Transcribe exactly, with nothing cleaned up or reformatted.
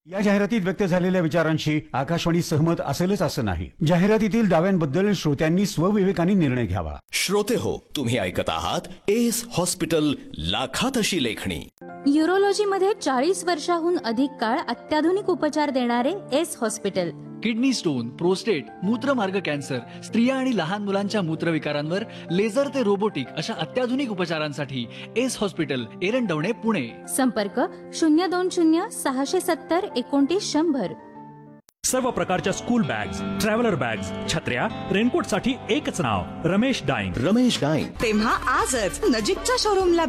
या जाहिरातीत व्यक्त झालेल्या विचारांशी आकाशवाणी सहमत असेलच असं नाही. जाहिरातीतील दाव्यांबद्दल श्रोत्यांनी स्वविवेकाने निर्णय घ्यावा. श्रोते हो, तुम्ही ऐकत आहात एस हॉस्पिटल, लाखात अशी लेखणी. यूरोलॉजीमध्ये चाळीस वर्षाहून अधिक काळ अत्याधुनिक उपचार देणारे S hospital. Kidney stone, prostate, मूत्रमार्ग cancer, स्त्रिया आणि लहान मुलांच्या मूत्रविकारांवर लेझर ते रोबोटिक अशा अत्याधुनिक उपचारांसाठी एस हॉस्पिटल, एरंडवणे, पुणे. संपर्क शून्य दोन शून्य सहाशे सत्तर एकोणतीस शंभर. सर्व प्रकारच्या स्कूल बॅग्स, ट्रॅव्हलर बॅग्स, छत्र्या, रेनकोट साठी एकच नाव, रमेश डाईंग. रमेश डाईंग. तेव्हा आजच नजीकच्या शोरूमला